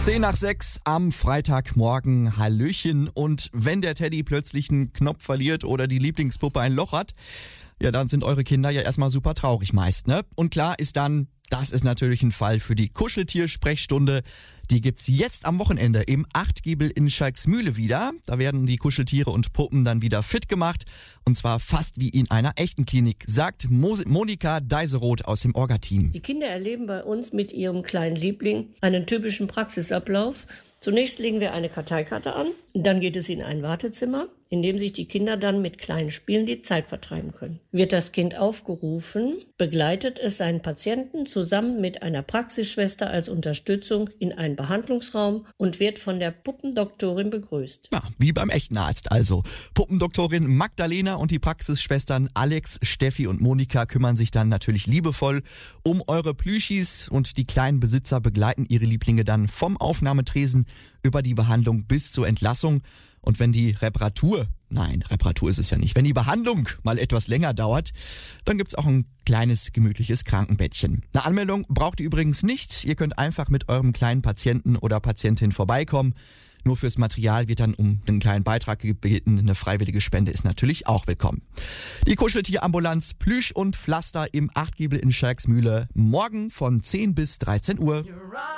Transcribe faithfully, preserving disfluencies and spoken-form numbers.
Zehn nach sechs am Freitagmorgen, Hallöchen. Und wenn der Teddy plötzlich einen Knopf verliert oder die Lieblingspuppe ein Loch hat, ja, dann sind eure Kinder ja erstmal super traurig meist, ne? Und klar ist dann, das ist natürlich ein Fall für die Kuscheltier-Sprechstunde. Die gibt's jetzt am Wochenende im Achtgiebel in Schalksmühle wieder. Da werden die Kuscheltiere und Puppen dann wieder fit gemacht. Und zwar fast wie in einer echten Klinik, sagt Mo- Monika Deiseroth aus dem Orga-Team. Die Kinder erleben bei uns mit ihrem kleinen Liebling einen typischen Praxisablauf. Zunächst legen wir eine Karteikarte an, dann geht es in ein Wartezimmer, in dem sich die Kinder dann mit kleinen Spielen die Zeit vertreiben können. Wird das Kind aufgerufen, begleitet es seinen Patienten zusammen mit einer Praxisschwester als Unterstützung in einen Behandlungsraum und wird von der Puppendoktorin begrüßt. Ja, wie beim echten Arzt also. Puppendoktorin Magdalena und die Praxisschwestern Alex, Steffi und Monika kümmern sich dann natürlich liebevoll um eure Plüschis und die kleinen Besitzer begleiten ihre Lieblinge dann vom Aufnahmetresen über die Behandlung bis zur Entlassung. Und wenn die Reparatur, nein, Reparatur ist es ja nicht, wenn die Behandlung mal etwas länger dauert, dann gibt's auch ein kleines, gemütliches Krankenbettchen. Eine Anmeldung braucht ihr übrigens nicht. Ihr könnt einfach mit eurem kleinen Patienten oder Patientin vorbeikommen. Nur fürs Material wird dann um einen kleinen Beitrag gebeten. Eine freiwillige Spende ist natürlich auch willkommen. Die Kuscheltierambulanz Plüsch und Pflaster im Achtgiebel in Schalksmühle morgen von zehn bis dreizehn Uhr.